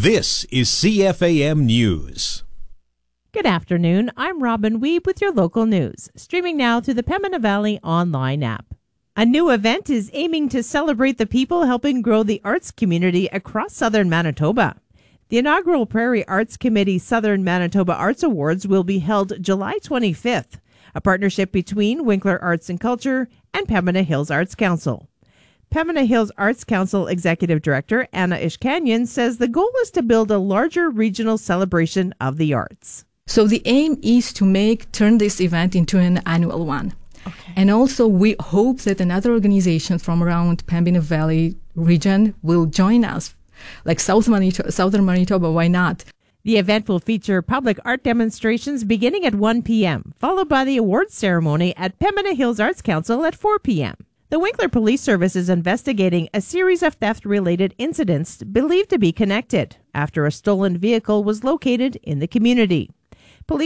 This is CFAM News. Good afternoon. I'm Robin Weeb with your local news, streaming now through the Pembina Valley online app. A new event is aiming to celebrate the people helping grow the arts community across southern Manitoba. The inaugural Prairie Arts Committee Southern Manitoba Arts Awards will be held July 25th, a partnership between Winkler Arts and Culture and Pembina Hills Arts Council. Pembina Hills Arts Council Executive Director Anna Ishkanyan says the goal is to build a larger regional celebration of the arts. So the aim is to turn this event into an annual one. Okay. And also we hope that another organization from around Pembina Valley region will join us, like Southern Manitoba, why not? The event will feature public art demonstrations beginning at 1 p.m., followed by the awards ceremony at Pembina Hills Arts Council at 4 p.m. The Winkler Police Service is investigating a series of theft-related incidents believed to be connected after a stolen vehicle was located in the community.